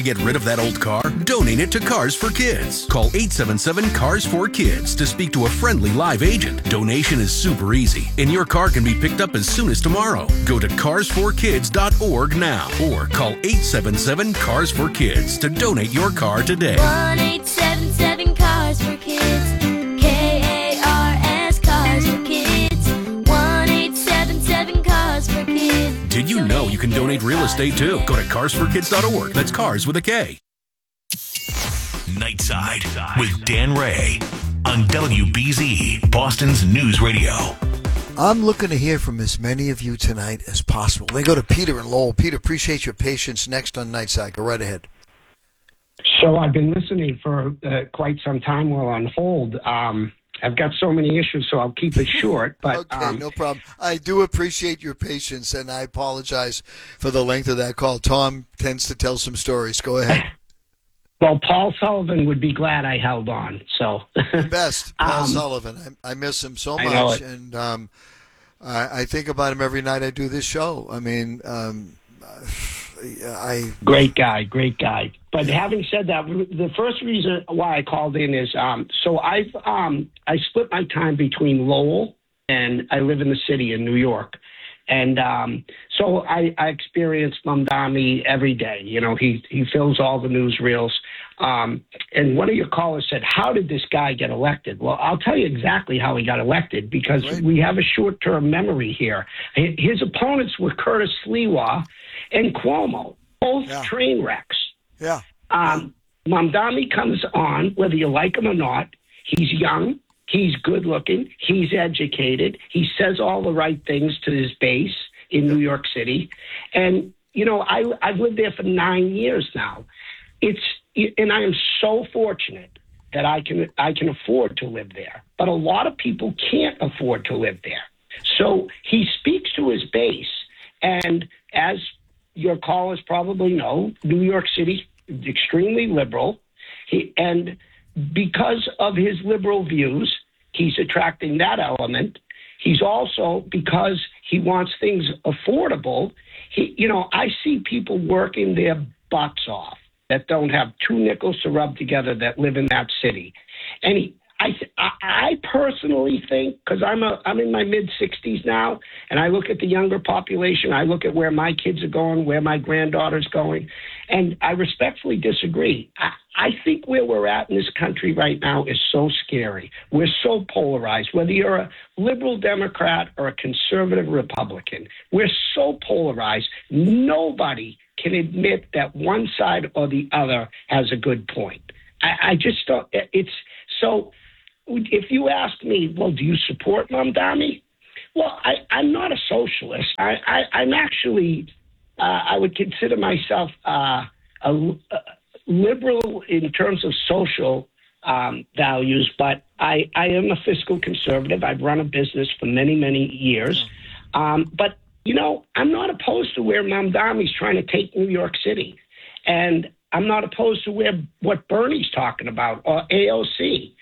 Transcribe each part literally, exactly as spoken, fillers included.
to get rid of that old car? Donate it to Cars for Kids. Call eight seven seven, C A R S four Kids to speak to a friendly live agent. Donation is super easy, and your car can be picked up as soon as tomorrow. Go to cars for kids dot org now or call eight seven seven, C A R S four Kids to donate your car today. one eight seven seven Cars for Kids. K A R S Cars for Kids. one eight seven seven Cars for Kids. Did you know you can donate real estate too? Go to cars for kids dot org. That's cars with a K. Nightside with Dan Ray on W B Z, Boston's News Radio. I'm looking to hear from as many of you tonight as possible. They go to Peter and Lowell. Peter, appreciate your patience. Next on Nightside. Go right ahead. So I've been listening for uh, quite some time while on hold. Um, I've got so many issues, so I'll keep it short. But okay, um, no problem. I do appreciate your patience, and I apologize for the length of that call. Tom tends to tell some stories. Go ahead. Well, Paul Sullivan would be glad I held on. So best, Paul um, Sullivan. I, I miss him so I know much, it. and um, I, I think about him every night I do this show. I mean, um, I great guy, great guy. But having said that, the first reason why I called in is um, so I've um, I split my time between Lowell and I live in the city in New York. And um, so I, I experience Mamdani every day. You know, he, he fills all the newsreels. Um, and one of your callers said, how did this guy get elected? Well, I'll tell you exactly how he got elected because right. we have a short-term memory here. His opponents were Curtis Sliwa and Cuomo, both yeah. train wrecks. Yeah. Um, Mamdani comes on, whether you like him or not. He's young. He's good looking. He's educated. He says all the right things to his base in New York City. And, you know, I, I've lived there for nine years now. It's, and I am so fortunate that I can, I can afford to live there. But a lot of people can't afford to live there. So he speaks to his base. And as your callers probably know, New York City is extremely liberal. He, and because of his liberal views, he's attracting that element. He's also, because he wants things affordable, he, you know, I see people working their butts off that don't have two nickels to rub together that live in that city. And he, I, I personally think, because I'm a, I'm in my mid sixties now, and I look at the younger population, I look at where my kids are going, where my granddaughter's going, and I respectfully disagree. I, I think where we're at in this country right now is so scary. We're so polarized. Whether you're a liberal Democrat or a conservative Republican, we're so polarized. Nobody can admit that one side or the other has a good point. I, I just don't. It's so. If you ask me, well, do you support Mamdani? Well, I, I'm not a socialist. I, I, I'm actually, uh, I would consider myself uh, a, a liberal in terms of social um, values, but I, I am a fiscal conservative. I've run a business for many, many years. Um, but, you know, I'm not opposed to where Mamdani's trying to take New York City. And I'm not opposed to where what Bernie's talking about or A O C.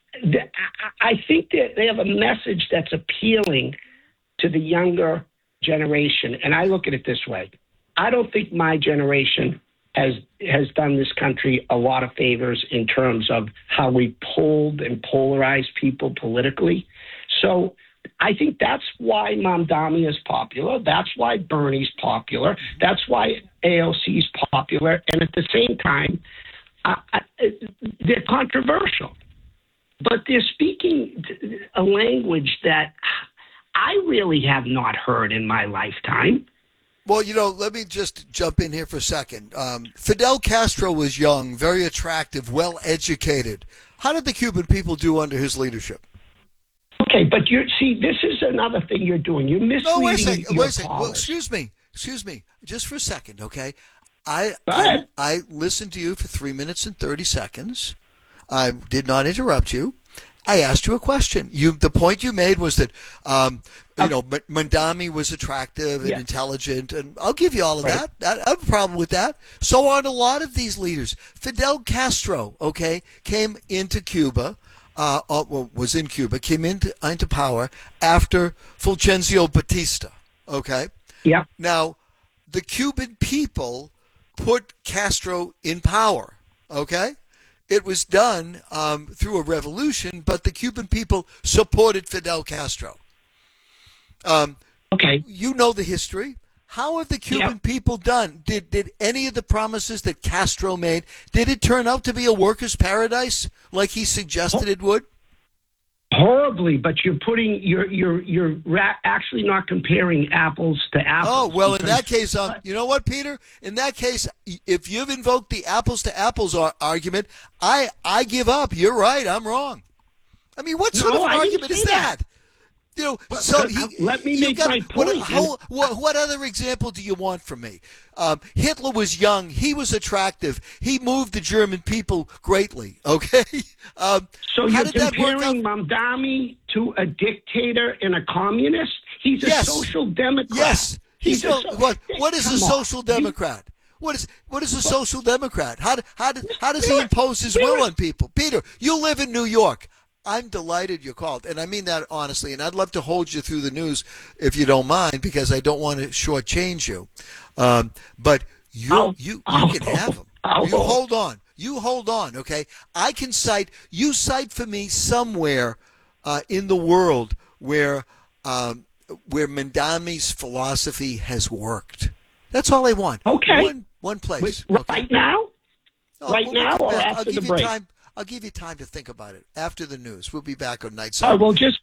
I think that they have a message that's appealing to the younger generation. And I look at it this way. I don't think my generation has has done this country a lot of favors in terms of how we pulled and polarized people politically. So I think that's why Mamdani is popular. That's why Bernie's popular. That's why A O C's popular. And at the same time, uh, they're controversial. But they're speaking a language that I really have not heard in my lifetime. Well, you know, let me just jump in here for a second. Um, Fidel Castro was young, very attractive, well-educated. How did the Cuban people do under his leadership? Okay, but you see, this is another thing you're doing. You're misleading No, wait a second. your Wait a second. Well, callers. excuse me. Excuse me. Just for a second, okay? I, Go I ahead. I listened to you for three minutes and thirty seconds. I did not interrupt you. I asked you a question. You, the point you made was that, um, you know, M- Mamdani was attractive and Yeah. intelligent, and I'll give you all of Right. that. I, I have a problem with that. So aren't a lot of these leaders. Fidel Castro, okay, came into Cuba, uh, uh, well, was in Cuba, came into, into power after Fulgencio Batista, okay? Yeah. Now, the Cuban people put Castro in power, okay? It was done um, through a revolution, but the Cuban people supported Fidel Castro. Um, Okay. You know the history. How have the Cuban Yep. people done? Did did any of the promises that Castro made, did it turn out to be a workers' paradise like he suggested it would? Horribly, but you're putting you're you're you're ra- actually not comparing apples to apples. Oh, well, in because- that case, um, you know what, Peter? In that case, if you've invoked the apples to apples ar- argument, I I give up. You're right. I'm wrong. I mean, what sort No, of I didn't argument is say that? that. You know, so he, let me you make got- my What, point. how, what, what other example do you want from me? Um, Hitler was young. He was attractive. He moved the German people greatly. Okay. Um, So how you're did that work out? comparing Mamdani to a dictator and a communist? He's a Yes. social democrat. Yes. He's a no, so- what? What is a Come on. social democrat? What is what is a social democrat? How do, how do, how does he Peter, impose his Peter. will on people? Peter, you live in New York. I'm delighted you called, and I mean that honestly. And I'd love to hold you through the news if you don't mind, because I don't want to shortchange you. Um, but you I'll- you you I'll can hold. have them. I'll You hold. hold on. You hold on. Okay. I can cite. You cite for me somewhere uh, in the world where um, where Mandami's philosophy has worked. That's all I want. Okay. One one place. Wait, okay? right now? Oh, right we'll now come or back. after I'll the give you break? time. I'll give you time to think about it after the news. We'll be back on Night I Side. will just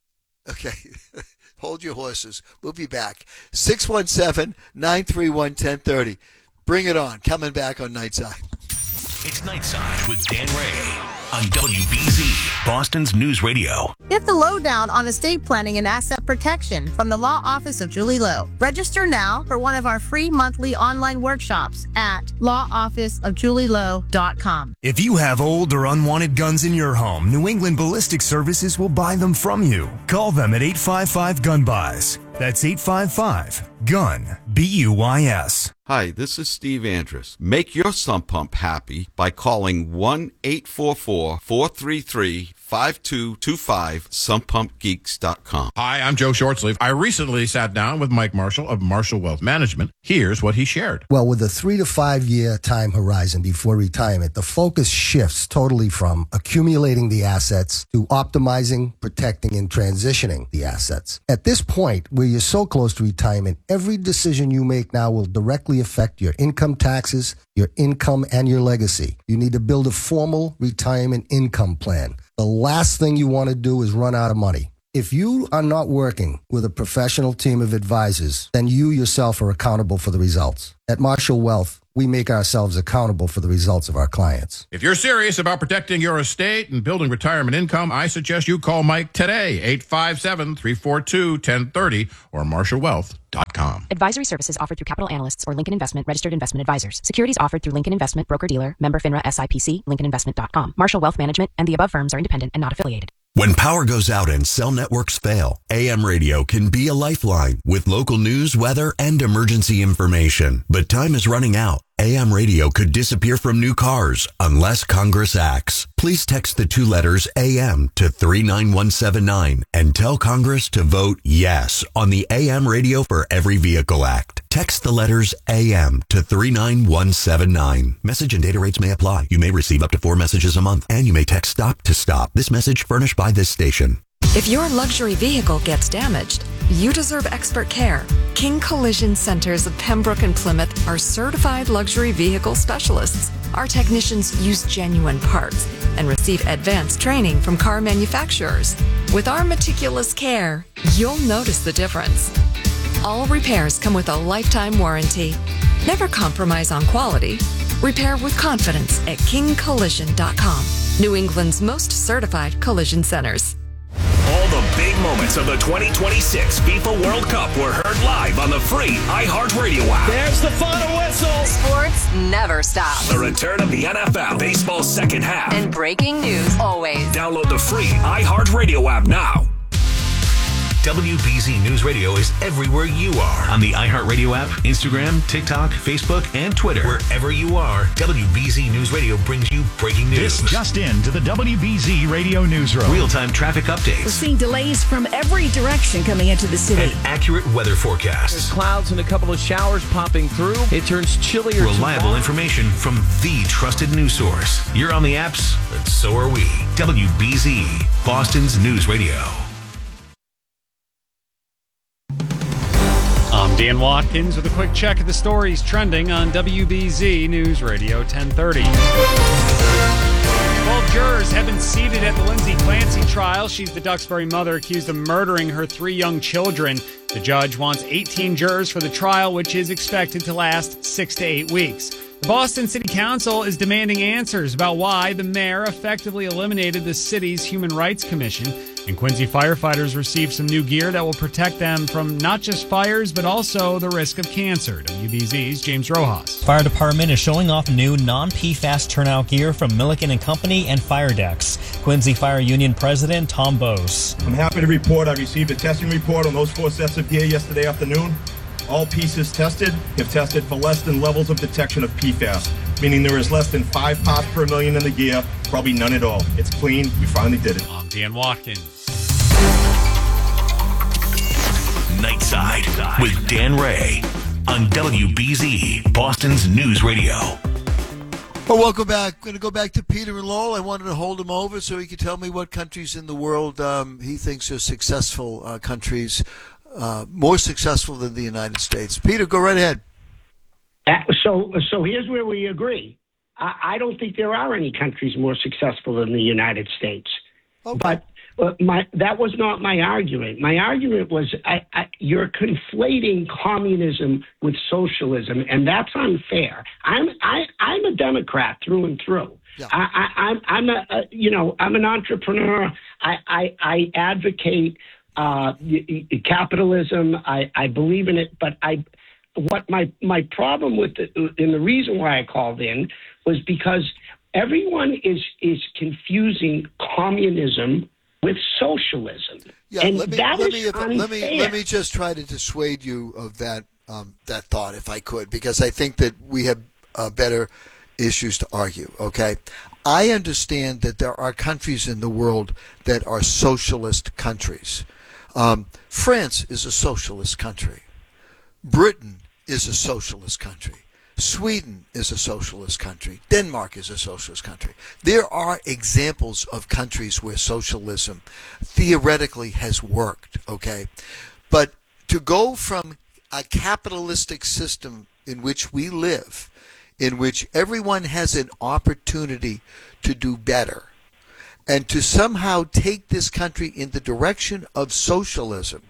Okay. Hold your horses. We'll be back. six one seven, nine three one, one zero three zero. Bring it on. Coming back on Nightside. It's Nightside with Dan Ray on W B Z, Boston's News Radio. Get the lowdown on estate planning and asset protection from the Law Office of Julie Lowe. Register now for one of our free monthly online workshops at law office of julie lowe dot com. If you have old or unwanted guns in your home, New England Ballistic Services will buy them from you. Call them at eight five five, gun buys. That's eight five five, gun, B U Y S. Hi, this is Steve Andrus. Make your sump pump happy by calling one eight four four, four three three, five two two five, sump pump geeks dot com. Hi, I'm Joe Shortsleeve. I recently sat down with Mike Marshall of Marshall Wealth Management. Here's what he shared. Well, with a three to five year time horizon before retirement, the focus shifts totally from accumulating the assets to optimizing, protecting, and transitioning the assets. At this point, where you're so close to retirement, every decision you make now will directly affect your income taxes, your income, and your legacy. You need to build a formal retirement income plan. The last thing you want to do is run out of money. If you are not working with a professional team of advisors, then you yourself are accountable for the results. At Marshall Wealth, we make ourselves accountable for the results of our clients. If you're serious about protecting your estate and building retirement income, I suggest you call Mike today, eight five seven, three four two, one zero three zero or marshall wealth dot com. Advisory services offered through Capital Analysts or Lincoln Investment Registered Investment Advisors. Securities offered through Lincoln Investment Broker-Dealer, member FINRA S I P C, lincoln investment dot com. Marshall Wealth Management and the above firms are independent and not affiliated. When power goes out and cell networks fail, A M radio can be a lifeline with local news, weather, and emergency information. But time is running out. A M radio could disappear from new cars unless Congress acts. Please text the two letters A M to three nine one seven nine and tell Congress to vote yes on the A M Radio for Every Vehicle Act. Text the letters A M to three nine one seven nine. Message and data rates may apply. You may receive up to four messages a month, and you may text STOP to STOP. This message furnished by this station. If your luxury vehicle gets damaged, you deserve expert care. King Collision Centers of Pembroke and Plymouth are certified luxury vehicle specialists. Our technicians use genuine parts and receive advanced training from car manufacturers. With our meticulous care, you'll notice the difference. All repairs come with a lifetime warranty. Never compromise on quality. Repair with confidence at king collision dot com. New England's most certified collision centers. All the big moments of the twenty twenty-six FIFA World Cup were heard live on the free iHeartRadio app. There's the final whistle. Sports never stops. The return of the N F L, baseball second half. And breaking news always. Download the free iHeartRadio app now. W B Z News Radio is everywhere you are. On the iHeartRadio app, Instagram, TikTok, Facebook, and Twitter. Wherever you are, W B Z News Radio brings you breaking news. This just in to the W B Z Radio Newsroom. Real-time traffic updates. We're seeing delays from every direction coming into the city. And accurate weather forecasts. There's clouds and a couple of showers popping through. It turns chillier. Reliable tomorrow. Information from the trusted news source. You're on the apps, and so are we. W B Z, Boston's News Radio. I'm Dan Watkins with a quick check of the stories trending on W B Z News Radio ten thirty. Twelve jurors have been seated at the Lindsay Clancy trial. She's the Duxbury mother accused of murdering her three young children. The judge wants eighteen jurors for the trial, which is expected to last six to eight weeks. The Boston City Council is demanding answers about why the mayor effectively eliminated the city's Human Rights Commission. And Quincy firefighters received some new gear that will protect them from not just fires, but also the risk of cancer. W B Z's James Rojas. Fire department is showing off new non-P FAS turnout gear from Milliken and Company and Fire Decks. Quincy Fire Union President Tom Bose. I'm happy to report I received a testing report on those four sets of gear yesterday afternoon. All pieces tested have tested for less than levels of detection of P FAS, meaning there is less than five parts per million in the gear, probably none at all. It's clean. We finally did it. I'm Dan Watkins. Nightside with Dan Ray on W B Z, Boston's News Radio. Well, welcome back. I'm going to go back to Peter and Lowell. I wanted to hold him over so he could tell me what countries in the world um, he thinks are successful uh, countries, uh, more successful than the United States. Peter, go right ahead. Uh, so, so here's where we agree. I, I don't think there are any countries more successful than the United States. Okay. But uh, my that was not my argument. My argument was I, I, you're conflating communism with socialism, and that's unfair. I'm I, I'm a Democrat through and through. Yeah. I, I, I'm I'm a, a you know I'm an entrepreneur. I I, I advocate uh, capitalism. I, I believe in it, but I what my my problem with it, and the reason why I called in was because everyone is is confusing communism with socialism. Yeah, and let me that let is me if, unfair. let me let me just try to dissuade you of that um, that thought, if I could, because I think that we have uh, better issues to argue. Okay, I understand that there are countries in the world that are socialist countries. Um, France is a socialist country. Britain is a socialist country. Sweden is a socialist country. Denmark is a socialist country. There are examples of countries where socialism theoretically has worked, okay? But to go from a capitalistic system in which we live, in which everyone has an opportunity to do better, and to somehow take this country in the direction of socialism,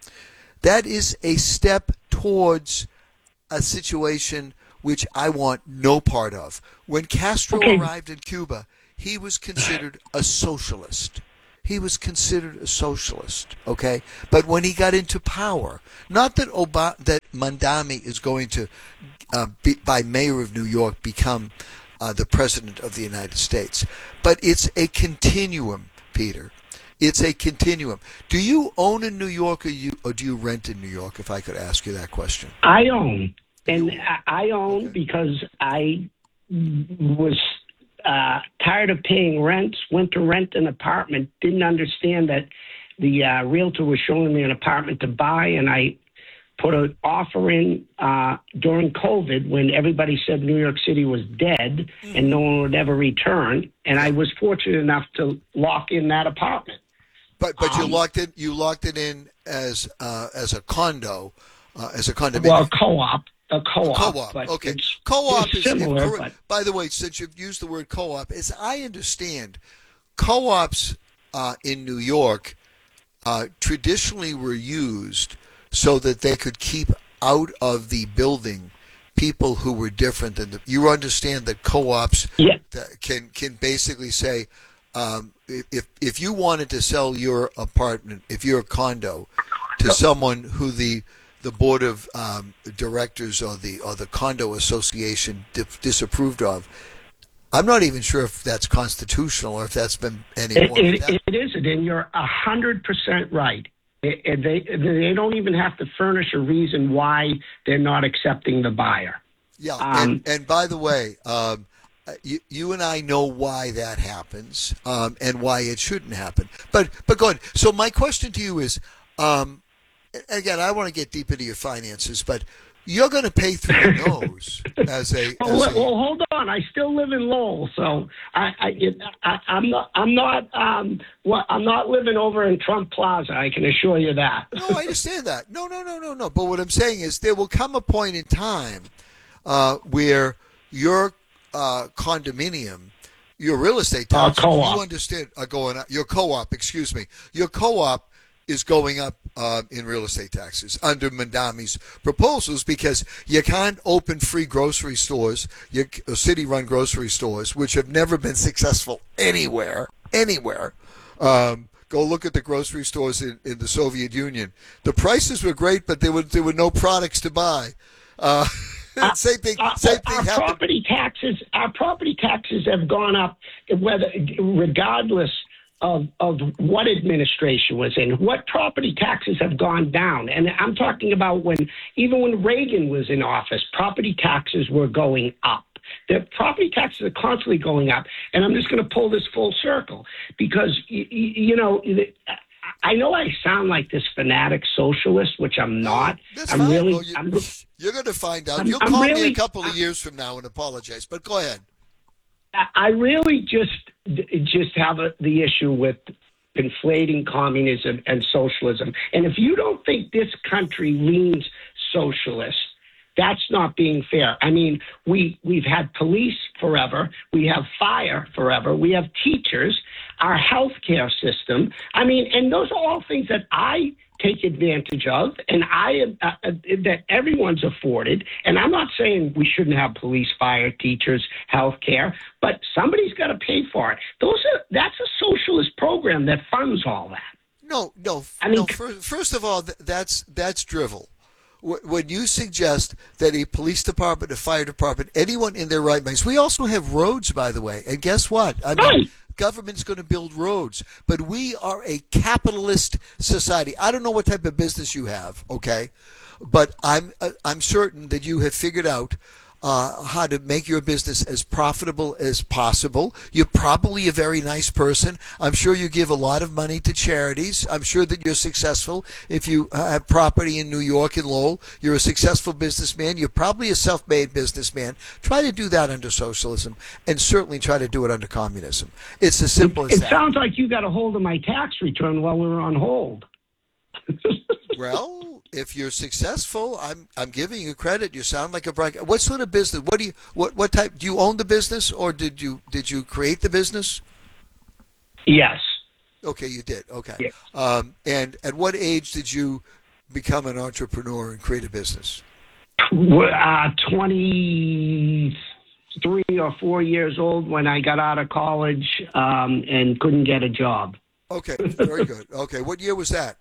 that is a step towards a situation which I want no part of. When Castro okay. arrived in Cuba, he was considered a socialist. He was considered a socialist, okay? But when he got into power, not that Obama, that Mandami is going to, uh, be, by mayor of New York, become uh, the president of the United States, but it's a continuum, Peter. It's a continuum. Do you own in New York, or, you, or do you rent in New York, if I could ask you that question? I own. And I own because I was uh, tired of paying rent, went to rent an apartment, didn't understand that the uh, realtor was showing me an apartment to buy, and I put an offer in uh, during COVID when everybody said New York City was dead and no one would ever return, and I was fortunate enough to lock in that apartment. But but um, you locked it you locked it in as uh, as a condo, uh, as a condominium. Well, co-op. A co-op. Co-op, but okay. It's, co-op it's is similar. But, by the way, since you've used the word co-op, as I understand, co-ops uh, in New York uh, traditionally were used so that they could keep out of the building people who were different than the. You understand that co-ops yeah. can can basically say, um, if if you wanted to sell your apartment, if you're a condo, to someone who the the board of um, directors or the or the condo association di- disapproved of. I'm not even sure if that's constitutional or if that's been any it, more. It, that. it isn't, and you're a hundred percent right. They, they they don't even have to furnish a reason why they're not accepting the buyer. Yeah, Um, and, and by the way, um, you, you and I know why that happens um, and why it shouldn't happen. But but go ahead. So my question to you is, um, again, I want to get deep into your finances, but you're going to pay through your nose as a. Well, As a well, hold on. I still live in Lowell, so I, I, it, I I'm not. I'm not. Um, what I'm not living over in Trump Plaza. I can assure you that. No, I understand that. No, no, no, no, no. But what I'm saying is, there will come a point in time uh, where your uh, condominium, your real estate taxes, Uh, co-op. you understand, are going up. Your co-op, excuse me, your co-op is going up uh, in real estate taxes under Mandami's proposals because you can't open free grocery stores, your city-run grocery stores, which have never been successful anywhere, anywhere. Um, go look at the grocery stores in, in the Soviet Union. The prices were great, but there were there were no products to buy. Uh, same thing. Uh, Same our thing happened. property taxes. Our property taxes have gone up, whether regardless of of what administration was in. What property taxes have gone down, and I'm talking about when even when Reagan was in office, property taxes were going up. The property taxes are constantly going up, and I'm just going to pull this full circle because you, you know. I know I sound like this fanatic socialist, which I'm not. That's I'm fine. really. Well, you, I'm, you're going to find out. I'm- You'll I'm call me really- a couple of years from now and apologize. But go ahead. I really just just have a, the issue with conflating communism and socialism. And if you don't think this country leans socialist, that's not being fair. I mean, we we've had police forever, we have fire forever, we have teachers, our healthcare system. I mean, and those are all things that I take advantage of, and I uh, uh, that everyone's afforded. And I'm not saying we shouldn't have police, fire, teachers, healthcare, but somebody's got to pay for it. Those are that's a socialist program that funds all that. No, no. I mean, no, first, first of all, th- that's that's drivel. Wh- When you suggest that a police department, a fire department, anyone in their right minds, we also have roads, by the way. And guess what? I mean, Right. government's going to build roads, but we are a capitalist society. I don't know what type of business you have, okay, but I'm uh, I'm certain that you have figured out uh, how to make your business as profitable as possible. You're probably a very nice person. I'm sure you give a lot of money to charities. I'm sure that you're successful. If you have property in New York and Lowell, you're a successful businessman. You're probably a self-made businessman. Try to do that under socialism, and certainly try to do it under communism. It's as simple as It that. sounds like you got a hold of my tax return while we were on hold. Well, if you're successful, I'm I'm giving you credit. You sound like a bright guy. What sort of business? What do you what what type? Do you own the business, or did you did you create the business? Yes. Okay, you did. Okay. Um, and at what age did you become an entrepreneur and create a business? Uh, twenty-three or four years old when I got out of college um, and couldn't get a job. Okay, very good. Okay, what year was that?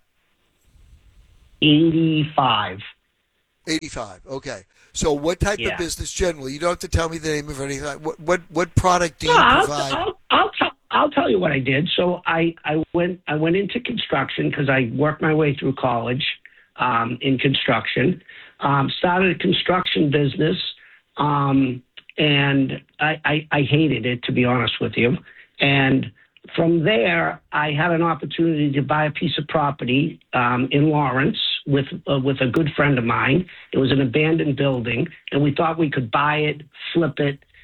eighty-five. eighty-five. Okay. So what type Yeah. of business generally? You don't have to tell me the name of anything. What what what product do you No, I'll, provide? I'll, I'll, tell, I'll tell you what I did. So I, I went I went into construction because I worked my way through college um, in construction. Um, started a construction business, um, and I, I, I hated it, to be honest with you. And from there, I had an opportunity to buy a piece of property um, in Lawrence with uh, with a good friend of mine. It was an abandoned building, and we thought we could buy it, flip it,